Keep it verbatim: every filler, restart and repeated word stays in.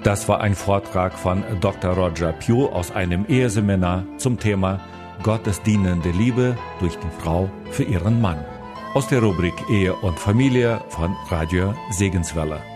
Das war ein Vortrag von Doktor Roger Pugh aus einem Eheseminar zum Thema Gottes dienende Liebe durch die Frau für ihren Mann. Aus der Rubrik Ehe und Familie von Radio Segenswelle.